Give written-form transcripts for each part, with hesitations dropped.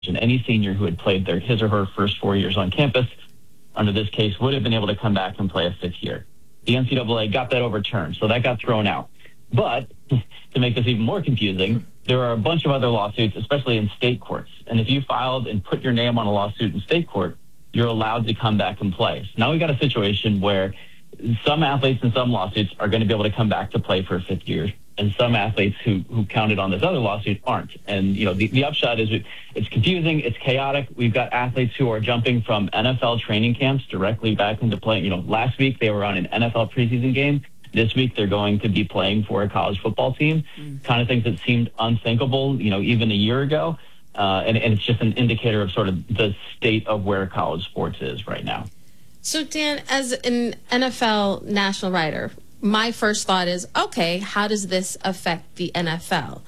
And any senior who had played his or her first 4 years on campus under this case would have been able to come back and play a fifth year. The NCAA got that overturned, so that got thrown out. But to make this even more confusing, there are a bunch of other lawsuits, especially in state courts. And if you filed and put your name on a lawsuit in state court, you're allowed to come back and play. So now we've got a situation where some athletes in some lawsuits are going to be able to come back to play for a fifth year, and some athletes who counted on this other lawsuit aren't. And, the upshot is it's confusing, it's chaotic. We've got athletes who are jumping from NFL training camps directly back into playing. Last week they were on an NFL preseason game. This week they're going to be playing for a college football team, kind of things that seemed unthinkable, even a year ago. And it's just an indicator of sort of the state of where college sports is right now. So, Dan, as an NFL national writer, my first thought is, okay, how does this affect the NFL?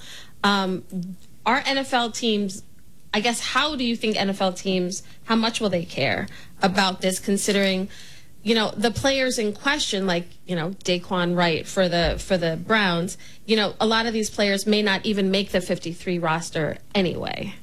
Our NFL teams, I guess, how do you think NFL teams, how much will they care about this, considering, the players in question, like, Daquan Wright for the Browns, a lot of these players may not even make the 53 roster anyway.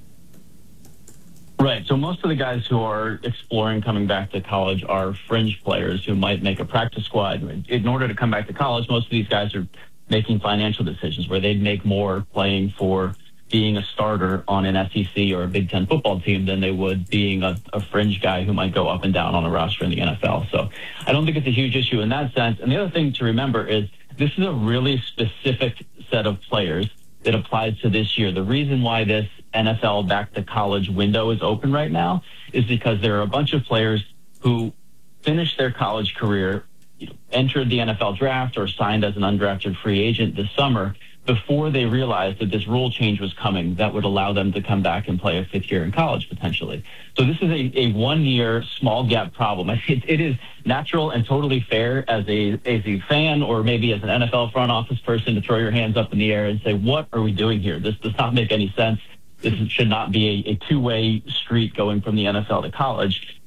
Right. So most of the guys who are exploring coming back to college are fringe players who might make a practice squad. In order to come back to college, most of these guys are making financial decisions where they'd make more playing for being a starter on an SEC or a Big Ten football team than they would being a fringe guy who might go up and down on a roster in the NFL. So I don't think it's a huge issue in that sense. And the other thing to remember is this is a really specific set of players that applies to this year. The reason why this NFL back to college window is open right now is because there are a bunch of players who finished their college career, entered the NFL draft or signed as an undrafted free agent this summer before they realized that this rule change was coming that would allow them to come back and play a fifth year in college potentially. So this is a 1 year small gap problem. It is natural and totally fair as a fan or maybe as an NFL front office person to throw your hands up in the air and say, what are we doing here? This does not make any sense. This should not be a two-way street going from the NFL to college.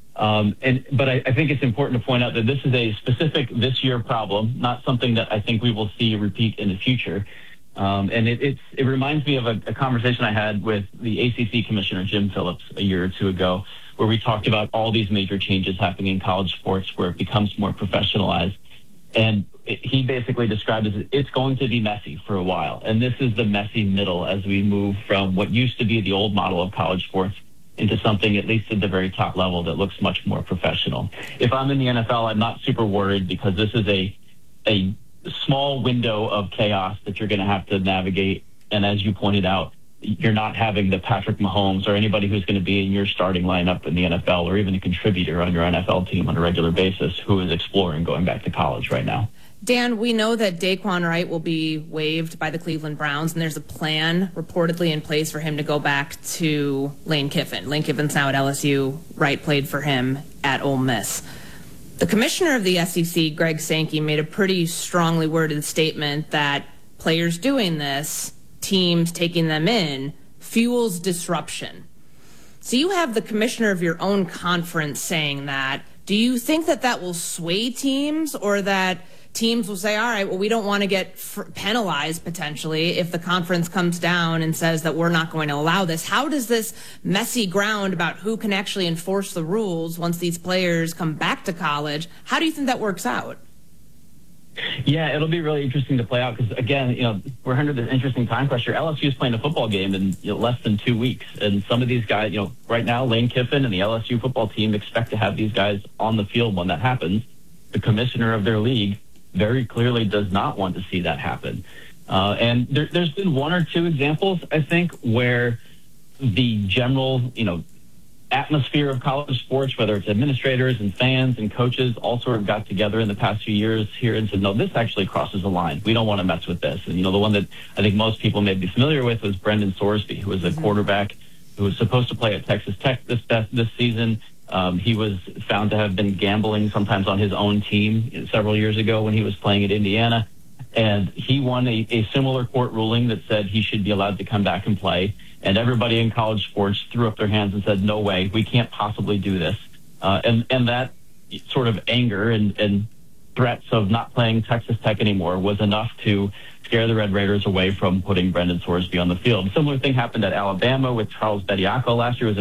But I think it's important to point out that this is a specific this year problem, not something that I think we will see repeat in the future. And it reminds me of a conversation I had with the ACC commissioner, Jim Phillips, a year or two ago, where we talked about all these major changes happening in college sports where it becomes more professionalized. And he basically described it as it's going to be messy for a while. And this is the messy middle as we move from what used to be the old model of college sports into something, at least at the very top level, that looks much more professional. If I'm in the NFL, I'm not super worried because this is a small window of chaos that you're going to have to navigate. And as you pointed out, you're not having the Patrick Mahomes or anybody who's going to be in your starting lineup in the NFL or even a contributor on your NFL team on a regular basis who is exploring going back to college right now. Dan, we know that Daquan Wright will be waived by the Cleveland Browns, and there's a plan reportedly in place for him to go back to Lane Kiffin. Lane Kiffin's now at LSU. Wright played for him at Ole Miss. The commissioner of the SEC, Greg Sankey, made a pretty strongly worded statement that players doing this, teams taking them in, fuels disruption. So you have the commissioner of your own conference saying that. Do you think that that will sway teams, or that teams will say, all right, well, we don't want to get penalized potentially if the conference comes down and says that we're not going to allow this? How does this messy ground about who can actually enforce the rules once these players come back to college, how do you think that works out? Yeah, it'll be really interesting to play out because, again, we're under this interesting time pressure. LSU is playing a football game in less than 2 weeks. And some of these guys, right now, Lane Kiffin and the LSU football team expect to have these guys on the field when that happens. The commissioner of their league very clearly does not want to see that happen. And there's been one or two examples, I think, where the general, atmosphere of college sports, whether it's administrators and fans and coaches, all sort of got together in the past few years here and said, no, this actually crosses a line. We don't want to mess with this. And, the one that I think most people may be familiar with was Brendan Sorsby, who was a quarterback who was supposed to play at Texas Tech this season. He was found to have been gambling sometimes on his own team several years ago when he was playing at Indiana. And he won a similar court ruling that said he should be allowed to come back and play. And everybody in college sports threw up their hands and said, no way, we can't possibly do this. And that sort of anger and threats of not playing Texas Tech anymore was enough to scare the Red Raiders away from putting Brendan Sorsby on the field. Similar thing happened at Alabama with Charles Bediako last year. It was